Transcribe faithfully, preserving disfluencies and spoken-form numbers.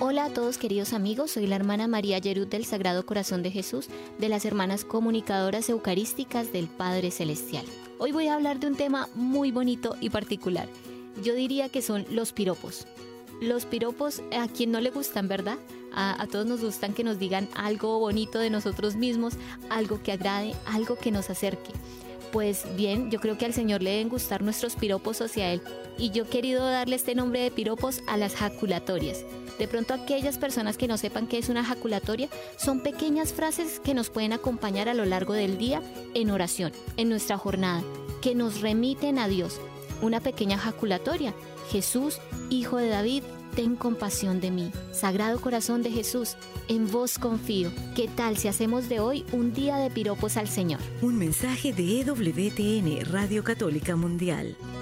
Hola a todos queridos amigos, soy la hermana María Yerut del Sagrado Corazón de Jesús, de las Hermanas Comunicadoras Eucarísticas del Padre Celestial. Hoy voy a hablar de un tema muy bonito y particular. Yo diría que son los piropos. Los piropos, a quien no le gustan, ¿verdad? A, a todos nos gustan que nos digan algo bonito de nosotros mismos, algo que agrade, algo que nos acerque. Pues bien, yo creo que al Señor le deben gustar nuestros piropos hacia Él. Y yo he querido darle este nombre de piropos a las jaculatorias. De pronto aquellas personas que no sepan qué es una jaculatoria, son pequeñas frases que nos pueden acompañar a lo largo del día en oración, en nuestra jornada, que nos remiten a Dios. Una pequeña jaculatoria: Jesús, Hijo de David, ten compasión de mí. Sagrado Corazón de Jesús, en vos confío. ¿Qué tal si hacemos de hoy un día de piropos al Señor? Un mensaje de E W T N, Radio Católica Mundial.